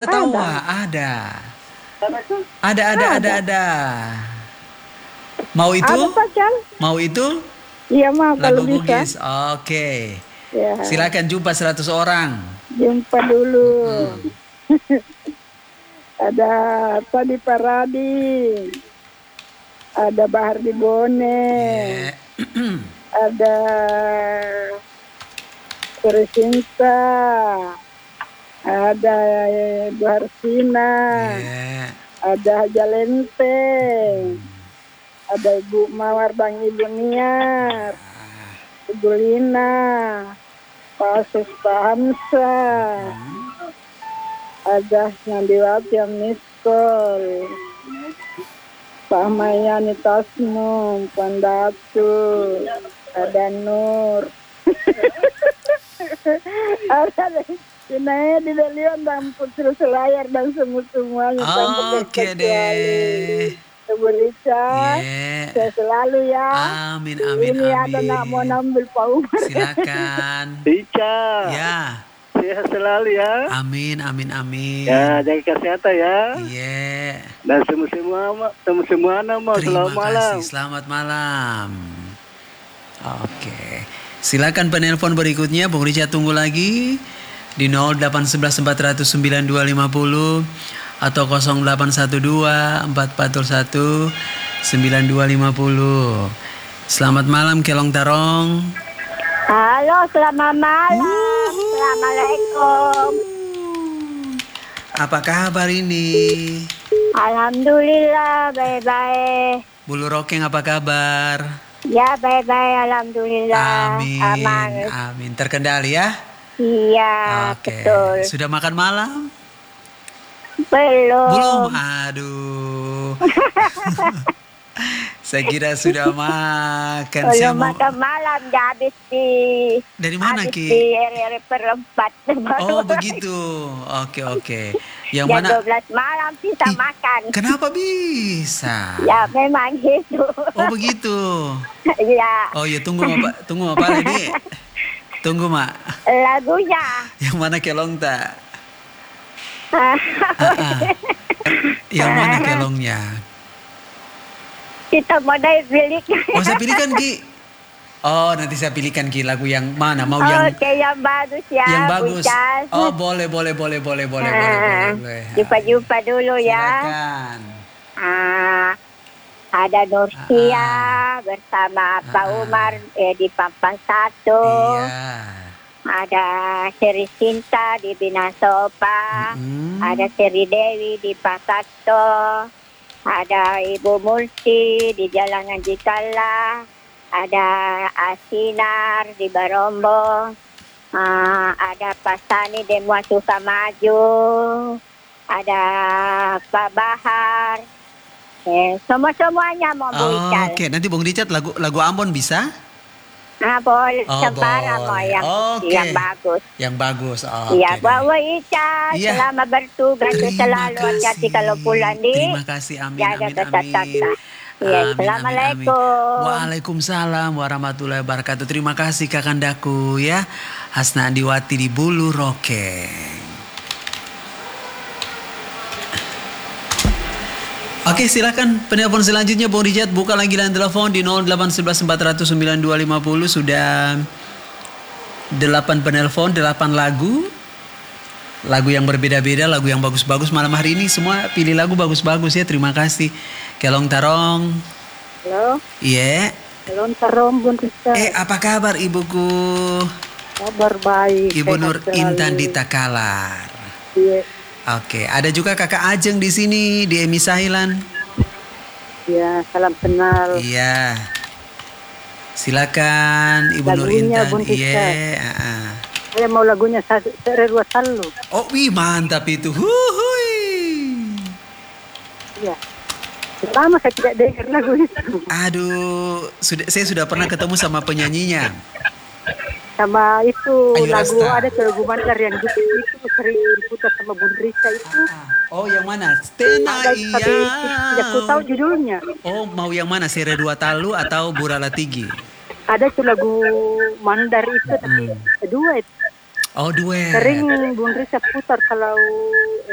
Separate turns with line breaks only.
tawa, ada. Ada. Mau itu?
Ada pacar?
Mau itu?
Iya mau kalau
Lagu
bisa.
Bugis. Oke.
Ya.
Silakan jumpa 100 orang.
Jumpa dulu. Ada Tadi Paradi. Ada Bahar di Bone.
Yeah.
Ada Suri Sinta. Ada Bu Harsina.
Yeah.
Ada Jalente. Ada Ibu Mawar Bang Ibu Niar. Ibu Lina. Pak Sus Pak Hamsa. Ada Nandiwati yang miskol. Pak Mayani Tasnum. Pandatu. Ada Nur. Ada Sinaya di Delion dan Putri Selayar dan semuanya.
Oke deh.
Ibu Rica,
Yeah.
saya selalu ya.
Amin.
Ini ada nak mau ngambil Pak Umar.
Silakan.
Rica.
Ya.
Sehat selalu ya.
Amin.
Ya, jaga kesehatan ya.
Yeah.
Dan semua nama
Terima
selamat malam.
kasih. Selamat malam. Oke. Silakan penelpon berikutnya. Bung Richard tunggu lagi di 0811 400 9250 atau 0812 4401 9250. Selamat malam Kelong Tarong.
Halo, selamat malam. Assalamualaikum.
Apa kabar ini?
Alhamdulillah, baik-baik.
Bulu Rokeng apa kabar?
Ya, baik-baik, alhamdulillah. Aman.
Amin. Terkendali ya?
Iya,
Oke.
betul.
Sudah makan malam?
Belum.
Aduh. Saya kira sudah makan.
Belum makan malam, ya habis
Dari mana Ki?
Di RR perempat.
Oh begitu. Oke. Yang
jam
mana?
12 malam bisa makan.
Kenapa bisa?
Ya memang gitu.
Oh begitu.
Ya.
Oh ya tunggu Mak Ledi. Tunggu Mak.
Lagunya.
Yang mana Kelong tak? Yang mana Kelongnya?
Kita mau pilih.
Oh saya pilihkan Ki. Oh nanti saya pilihkan Ki lagu yang mana? Mau yang?
Oke, yang bagus ya.
Yang bagus.
Bukan.
Oh boleh.
Jumpa dulu ya.
Silakan.
Ada Nursia bersama Pak Umar di Pampang 1.
Iya.
Ada Seri Sinta di Binasopa. Ada Seri Dewi di Pakato. Ada Ibu Multi di Jalangan Jikala. Ada Asinar di Barombo. Ada Pak Sani di Muasuka Maju. Ada Pak Bahar. Semuanya mau Bu Ical.
Oke, nanti Bung Richard lagu Ambon bisa?
Boleh. Sembara mau yang bagus.
Yang bagus.
Iya, bawa Ica.
Iya.
Selama bertugas selalu hati-hati kalau pulang di.
Terima kasih. Amin.
Iya, assalamualaikum.
Waalaikumsalam warahmatullahi wabarakatuh. Terima kasih Kakandaku ya. Hasna Andiwati di Bulu Rokeng. Oke, silakan penelpon selanjutnya Bung Richard, buka lagi line telepon di 0811 400 9250. Sudah 8 penelpon, 8 lagu. Lagu yang berbeda-beda, lagu yang bagus-bagus. Malam hari ini semua pilih lagu bagus-bagus ya. Terima kasih. Kelong Tarong.
Halo.
Iya.
Kelong Tarong, Bung Richard.
Apa kabar ibuku?
Kabar baik.
Ibu Nur Intan di Takalar.
Iya.
Oke, ada juga Kakak Ajeng di sini di Emi Sahilan.
Iya, salam kenal.
Iya. Silakan Ibu Nur Intan. Iya.
Saya mau lagunya Sererua Salu.
Oh, wih mantap itu. Huhui.
Iya. Lama saya tidak dengar lagu itu.
Aduh, saya sudah pernah ketemu sama penyanyinya.
Sama itu
Ayu
lagu
Rasta.
ada lagu bandar yang gitu itu sering diputar sama Bun Risa itu.
Oh, yang mana? Stena
Tapi tidak tahu judulnya.
Oh, mau yang mana? Sere Dua Talu atau Burala Tigi?
Ada tuh lagu mandar itu tapi kedua itu.
Oh, duet.
Sering Bun Risa putar kalau